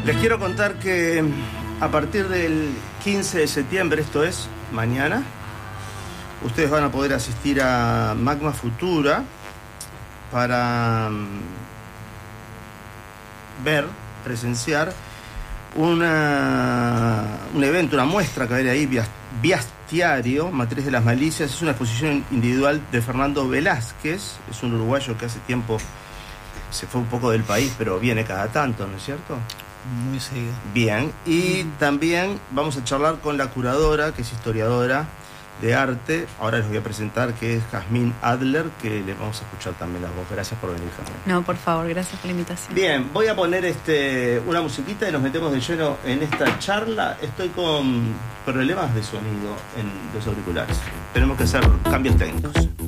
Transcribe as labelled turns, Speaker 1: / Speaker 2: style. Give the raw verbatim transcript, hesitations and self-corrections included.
Speaker 1: Les quiero contar que a partir del quince de septiembre, esto es mañana, ustedes van a poder asistir a Magma Futura para ver, presenciar una, un evento, una muestra que va a haber ahí, Biastiario, Matriz de las Malicias. Es una exposición individual de Fernando Velázquez, es un uruguayo que hace tiempo se fue un poco del país, pero viene cada tanto, ¿no es cierto?
Speaker 2: Muy seguido.
Speaker 1: Bien, y mm. también vamos a charlar con la curadora, que es historiadora de arte. Ahora les voy a presentar, que es Jazmín Adler, que le vamos a escuchar también la voz. Gracias por venir, Jazmín.
Speaker 3: No, por favor, gracias por la invitación.
Speaker 1: Bien, voy a poner este una musiquita y nos metemos de lleno en esta charla. Estoy con problemas de sonido en los auriculares. Tenemos que hacer cambios técnicos.